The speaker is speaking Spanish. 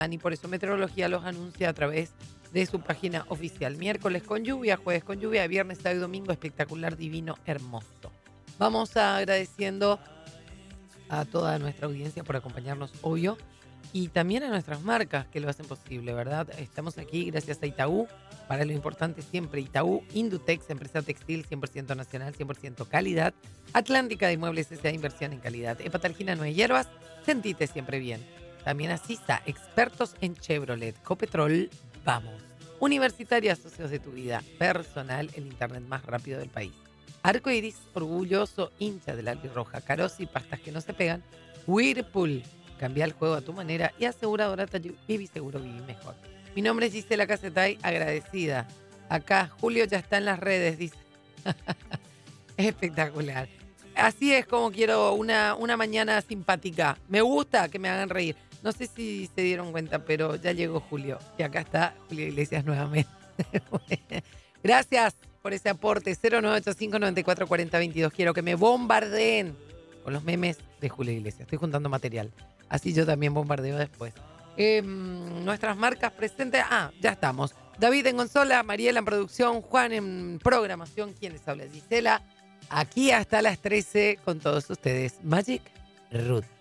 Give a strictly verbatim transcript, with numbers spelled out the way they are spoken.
y por eso Meteorología los anuncia a través de su página oficial. Miércoles con lluvia, jueves con lluvia, viernes, sábado y domingo espectacular, divino, hermoso. Vamos agradeciendo a toda nuestra audiencia por acompañarnos, obvio, y también a nuestras marcas que lo hacen posible, ¿verdad? Estamos aquí gracias a Itaú, para lo importante siempre. Itaú, Indutex, empresa textil cien por ciento nacional, cien por ciento calidad. Atlántica de Inmuebles S A, inversión en calidad. Hepatalgina no hay hierbas, sentite siempre bien. También Asisa, expertos en Chevrolet. Copetrol, vamos. Universitaria, socios de tu vida. Personal, el internet más rápido del país. Arco Iris, orgulloso hincha del albirroja. Carosi, pastas que no se pegan. Whirlpool, cambia el juego a tu manera. Y aseguradora Tayú, viví seguro, viví mejor. Mi nombre es Gisela Casetay, agradecida. Acá, Julio ya está en las redes, dice. Espectacular. Así es como quiero una, una mañana simpática. Me gusta que me hagan reír. No sé si se dieron cuenta, pero ya llegó Julio. Y acá está Julio Iglesias nuevamente. Gracias por ese aporte. cero nueve ocho cinco, nueve cuatro cuatro cero dos dos. Quiero que me bombardeen con los memes de Julio Iglesias. Estoy juntando material. Así yo también bombardeo después. Eh, nuestras marcas presentes. Ah, ya estamos. David en consola, Mariela en producción, Juan en programación. ¿Quién les habla? Gisela. Aquí hasta las trece con todos ustedes. Magic Ruth.